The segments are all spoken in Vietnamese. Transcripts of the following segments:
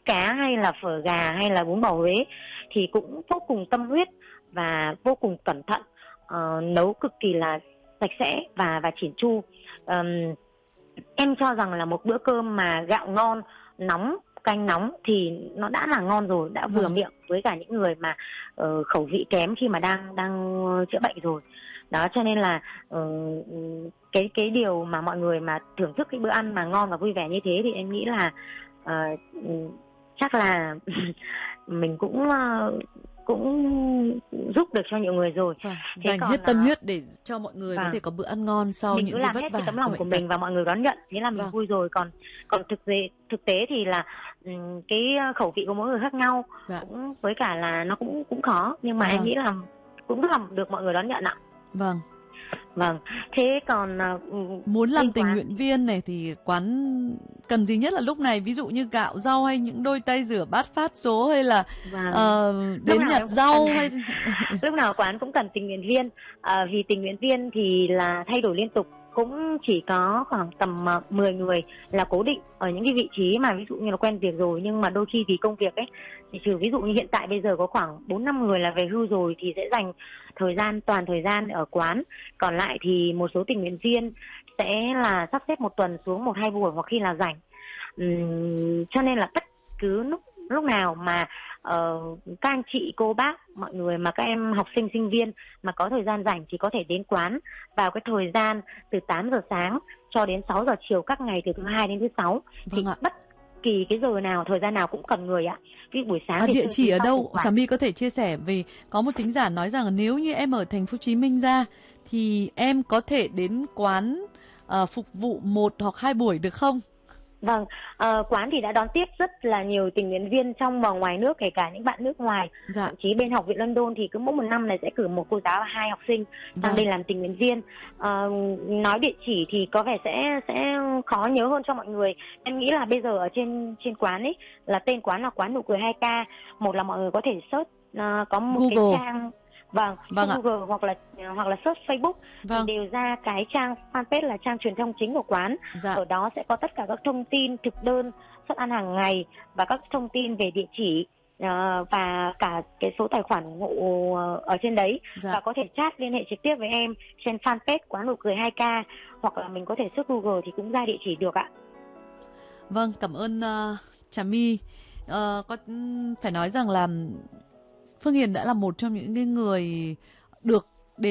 cá hay là phở gà hay là bún bò Huế thì cũng vô cùng tâm huyết và vô cùng cẩn thận, nấu cực kỳ là sạch sẽ và chỉn chu. Em cho rằng là một bữa cơm mà gạo ngon, nóng, canh nóng thì nó đã là ngon rồi, đã vừa miệng với cả những người mà khẩu vị kém khi mà đang chữa bệnh rồi. Đó, cho nên là cái điều mà mọi người mà thưởng thức cái bữa ăn mà ngon và vui vẻ như thế thì em nghĩ là chắc là mình cũng giúp được cho nhiều người rồi. Dành hết tâm huyết để cho mọi người có thể có bữa ăn ngon sau mình những cứ cái làm vất hết vả cái tấm lòng của mình và mọi người đón nhận, thế là mình vui rồi. Còn thực tế thì là cái khẩu vị của mỗi người khác nhau, cũng với cả là nó cũng khó, nhưng mà em nghĩ là cũng làm được mọi người đón nhận ạ. Vâng, thế còn muốn làm tình nguyện viên này thì quán cần gì nhất là lúc này, ví dụ như gạo rau hay những đôi tay rửa bát phát số hay là đến nhặt rau hay lúc nào quán cũng cần tình nguyện viên, vì tình nguyện viên thì là thay đổi liên tục, cũng chỉ có khoảng tầm 10 người là cố định ở những cái vị trí mà ví dụ như là quen việc rồi, nhưng mà đôi khi vì công việc ấy thì trừ ví dụ như hiện tại bây giờ có khoảng 4-5 người là về hưu rồi thì sẽ dành toàn thời gian ở quán, còn lại thì một số tình nguyện viên sẽ là sắp xếp một tuần xuống 1-2 buổi hoặc khi là rảnh. Cho nên là bất cứ lúc nào mà các anh chị, cô bác, mọi người mà các em học sinh, sinh viên mà có thời gian rảnh thì có thể đến quán vào cái thời gian từ 8 giờ sáng cho đến 6 giờ chiều các ngày từ thứ Hai đến thứ Sáu. Thì bất kỳ cái giờ nào, thời gian nào cũng cần người ạ. Cái buổi sáng thì địa chỉ ở đâu? Trà My có thể chia sẻ, vì có một thính giả nói rằng nếu như em ở thành phố Hồ Chí Minh ra thì em có thể đến quán phục vụ 1 hoặc 2 buổi được không? Vâng, quán thì đã đón tiếp rất là nhiều tình nguyện viên trong và ngoài nước, kể cả những bạn nước ngoài. Thậm chí bên Học viện London thì cứ mỗi một năm này sẽ cử một cô giáo và 2 học sinh sang đây làm tình nguyện viên. Nói địa chỉ thì có vẻ sẽ khó nhớ hơn cho mọi người. Em nghĩ là bây giờ ở trên quán ấy là tên quán là quán Nụ Cười 2K. Một là mọi người có thể search có một Google. cái trang Google hoặc là search Facebook thì đều ra cái trang fanpage là trang truyền thông chính của quán. Ở đó sẽ có tất cả các thông tin thực đơn, suất ăn hàng ngày và các thông tin về địa chỉ và cả cái số tài khoản ủng hộ ở trên đấy. Và có thể chat liên hệ trực tiếp với em trên fanpage quán Nụ Cười 2K, hoặc là mình có thể search Google thì cũng ra địa chỉ được ạ. Vâng, cảm ơn Trà My. Có phải nói rằng là Phương Hiền đã là một trong những cái người được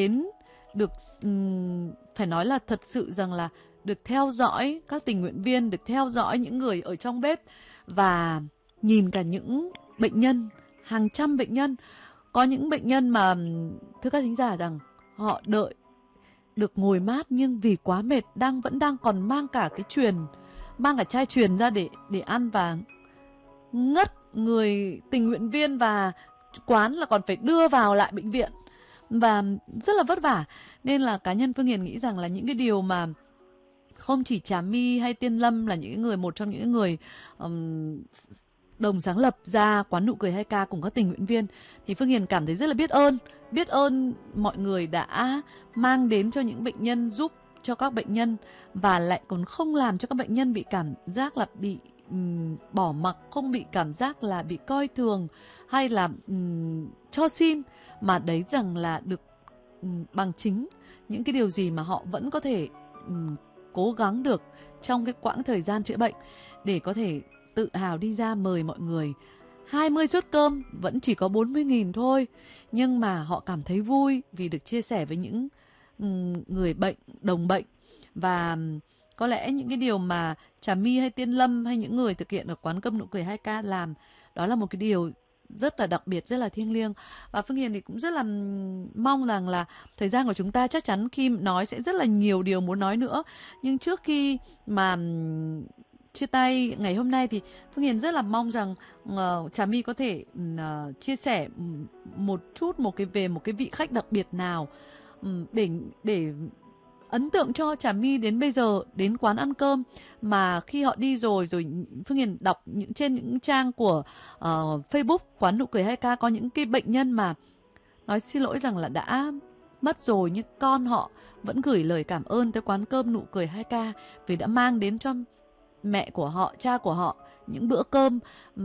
phải nói là thật sự rằng là được theo dõi các tình nguyện viên, được theo dõi những người ở trong bếp và nhìn cả những bệnh nhân, hàng trăm bệnh nhân. Có những bệnh nhân mà thưa các thính giả rằng họ đợi được ngồi mát nhưng vì quá mệt vẫn đang còn mang cả chai truyền ra để ăn và ngất. Người tình nguyện viên và quán là còn phải đưa vào lại bệnh viện và rất là vất vả. Nên là cá nhân Phương Hiền nghĩ rằng là những cái điều mà không chỉ Trà My hay Tiên Lâm là một trong những người đồng sáng lập ra quán Nụ Cười 2K cùng các tình nguyện viên, thì Phương Hiền cảm thấy rất là biết ơn mọi người đã mang đến cho những bệnh nhân, giúp cho các bệnh nhân và lại còn không làm cho các bệnh nhân bị cảm giác là bị bỏ mặc, không bị cảm giác là bị coi thường hay là cho xin, mà đấy rằng là được bằng chính những cái điều gì mà họ vẫn có thể cố gắng được trong cái quãng thời gian chữa bệnh, để có thể tự hào đi ra mời mọi người. 20 suất cơm vẫn chỉ có 40.000 thôi, nhưng mà họ cảm thấy vui vì được chia sẻ với những người bệnh, đồng bệnh. Và có lẽ những cái điều mà Trà My hay Tiên Lâm hay những người thực hiện ở quán cơm Nụ Cười 2K làm, đó là một cái điều rất là đặc biệt, rất là thiêng liêng. Và Phương Hiền thì cũng rất là mong rằng là thời gian của chúng ta chắc chắn khi nói sẽ rất là nhiều điều muốn nói nữa. Nhưng trước khi mà chia tay ngày hôm nay thì Phương Hiền rất là mong rằng Trà My có thể chia sẻ một chút về một cái vị khách đặc biệt nào để ấn tượng cho Trà My đến bây giờ, đến quán ăn cơm mà khi họ đi rồi Phương Hiền đọc trên những trang của Facebook quán Nụ Cười 2K có những cái bệnh nhân mà nói xin lỗi rằng là đã mất rồi, nhưng con họ vẫn gửi lời cảm ơn tới quán cơm Nụ Cười 2K vì đã mang đến cho mẹ của họ, cha của họ những bữa cơm